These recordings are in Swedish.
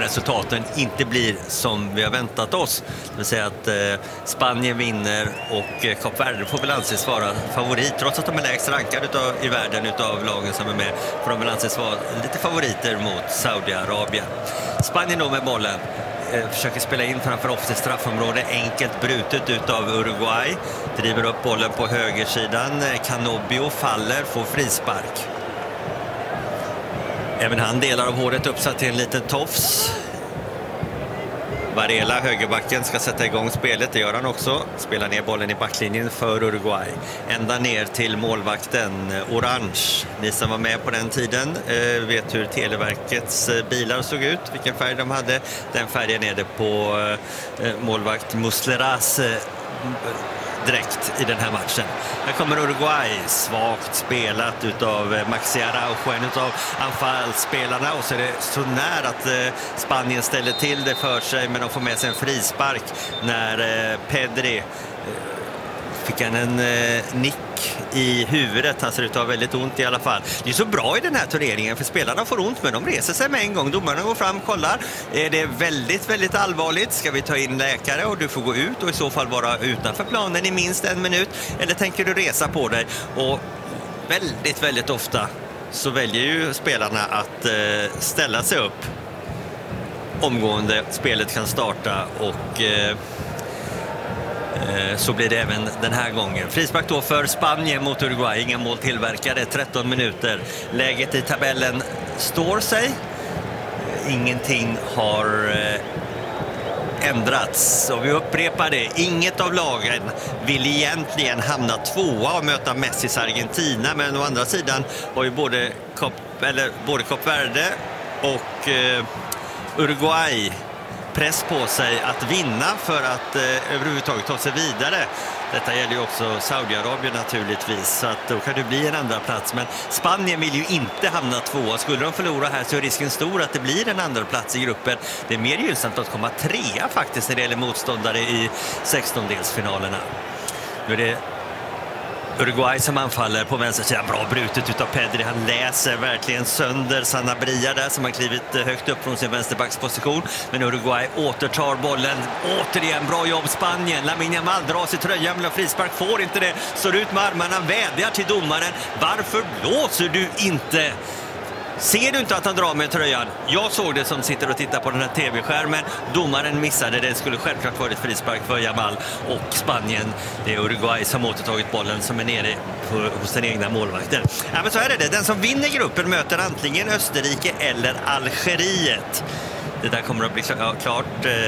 resultaten inte blir som vi har väntat oss. Det vill säga att Spanien vinner och Kap Verde får väl anses vara favorit. Trots att de är lägst rankade i världen utav lagen som är med, får de väl anses vara lite favoriter mot Saudiarabien. Spanien då med bollen. Försöker spela in framför offensivt straffområde, enkelt brutet utav Uruguay. Driver upp bollen på högersidan. Canobio faller, får frispark. Även han delar av håret uppsatt till en liten tofs. Varela, högerbacken, ska sätta igång spelet. Det gör han också. Spelar ner bollen i backlinjen för Uruguay. Ända ner till målvakten Orange. Ni som var med på den tiden vet hur Televerkets bilar såg ut. Vilken färg de hade. Den färgen är det på målvakt Musleras direkt i den här matchen. Här kommer Uruguay, svagt spelat utav Maxi Araujo, en utav anfallsspelarna, och så är det så nära att Spanien ställer till det för sig, men de får med sig en frispark när Pedri fick en nick i huvudet. Han ser ut att ha väldigt ont i alla fall. Det är så bra i den här turneringen för spelarna får ont, men de reser sig med en gång. Domarna går fram, kollar. Är det väldigt, väldigt allvarligt? Ska vi ta in läkare och du får gå ut och i så fall vara utanför planen i minst 1 minut? Eller tänker du resa på dig? Och väldigt, väldigt ofta så väljer ju spelarna att ställa sig upp omgående. Spelet kan starta och så blir det även den här gången. Frispark då för Spanien mot Uruguay. Inga mål tillverkade, 13 minuter. Läget i tabellen står sig. Ingenting har ändrats. Och vi upprepar det. Inget av lagen vill egentligen hamna tvåa och möta Messis Argentina. Men å andra sidan har ju både Kap Verde och Uruguay press på sig att vinna för att överhuvudtaget ta sig vidare. Detta gäller ju också Saudiarabien naturligtvis, så att då kan det bli en andra plats. Men Spanien vill ju inte hamna tvåa. Skulle de förlora här så är risken stor att det blir en andra plats i gruppen. Det är mer gynnsamt att komma trea faktiskt när det gäller motståndare i 16-delsfinalerna. Nu är det Uruguay som anfaller på vänstersidan. Bra brutet utav Pedri. Han läser verkligen sönder Sanabria där som har klivit högt upp från sin vänsterbacksposition. Men Uruguay återtar bollen. Återigen bra jobb Spanien. Lamine Yamal dras i tröjan men frispark får inte det. Står ut med armarna, vädjar till domaren. Varför blåser du inte? Ser du inte att han drar med tröjan? Jag såg det som sitter och tittar på den här tv-skärmen. Domaren missade det. Skulle självklart varit frispark för Yamal och Spanien. Det är Uruguay som återtagit bollen som är nere hos den egna målvakten. Ja, men så är det. Den som vinner gruppen möter antingen Österrike eller Algeriet. Det där kommer att bli klart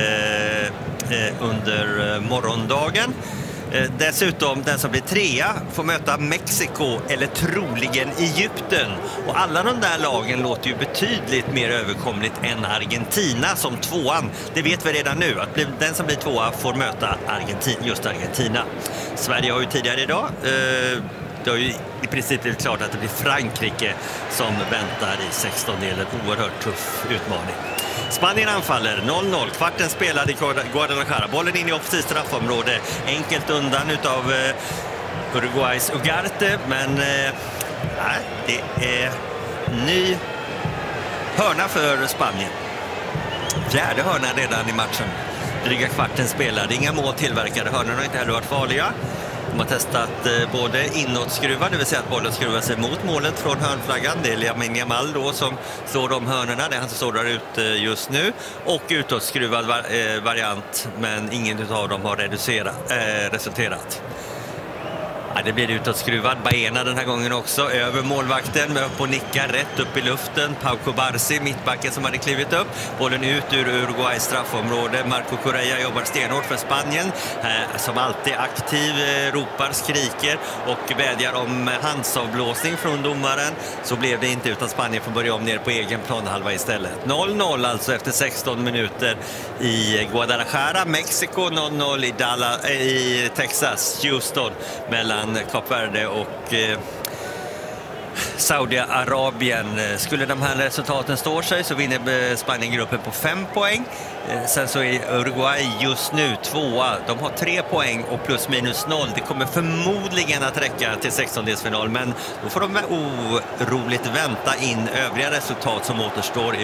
under morgondagen. Dessutom den som blir trea får möta Mexiko eller troligen Egypten. Och alla de där lagen låter ju betydligt mer överkomligt än Argentina som tvåan. Det vet vi redan nu att den som blir tvåa får möta just Argentina. Sverige har ju tidigare idag det har ju i princip blivit klart att det blir Frankrike som väntar i 16-delen. Oerhört tuff utmaning. Spanien anfaller 0-0, kvarten spelad i Guadalajara. Bollen in i offensivt straffområde, enkelt undan utav Uruguays Ugarte, men det är ny hörna för Spanien. Fjärde hörna redan i matchen. Dryga kvarten spelad, inga mål tillverkade. Hörnorna har inte heller varit farliga. De har testat både inåtskruvad, det vill säga att bollen skruvar sig mot målet från hörnflaggan. Det är Lamine Yamal då som slår de hörnorna, det är han som står där ute just nu. Och utåtskruvad variant, men ingen av dem har resulterat. Ja, det blir utåtskruvad. Baena den här gången också. Över målvakten med upp och nickar rätt upp i luften. Pau Cubarsí, mittbacken som hade klivit upp. Bollen ut ur Uruguays straffområde. Marco Correa jobbar stenhårt för Spanien. Som alltid aktiv, ropar, skriker och vädjar om handsavblåsning från domaren. Så blev det inte, utan Spanien får börja om ner på egen planhalva istället. 0-0 alltså efter 16 minuter i Guadalajara. Mexiko 0-0 i Texas, Houston, mellan Kap Verde och Saudiarabien. Skulle de här resultaten stå sig så vinner Spanien gruppen på 5 poäng. Sen så är Uruguay just nu tvåa. De har 3 poäng och plus minus 0. Det kommer förmodligen att räcka till 16-delsfinal, men då får de oroligt vänta in övriga resultat som återstår i